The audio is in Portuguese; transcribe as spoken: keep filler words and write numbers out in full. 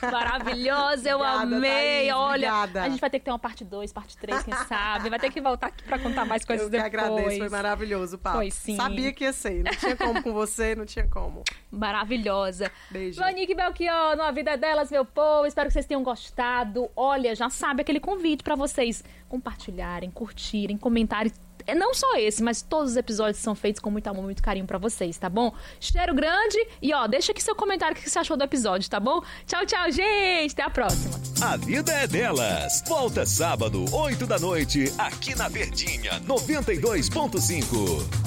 Maravilhosa, eu Obrigada, amei. Thaís, Olha, obrigada. a gente vai ter que ter uma parte dois, parte três, quem sabe. Vai ter que voltar aqui pra contar mais coisas Eu que depois. agradeço, foi maravilhoso o papo. Foi sim. Sabia que ia ser, não tinha como com você, não tinha como. Maravilhosa. Beijo. Vanique Belchior, no A Vida Delas, meu povo. Espero que vocês tenham gostado. Olha, já sabe aquele convite pra vocês compartilharem, curtirem, comentarem. Não só esse, mas todos os episódios são feitos com muito amor, muito carinho pra vocês, tá bom? Cheiro grande e ó, deixa aqui seu comentário o que você achou do episódio, tá bom? Tchau, tchau, gente! Até a próxima! A Vida é Delas. Volta sábado, oito da noite, aqui na Verdinha, noventa e dois ponto cinco.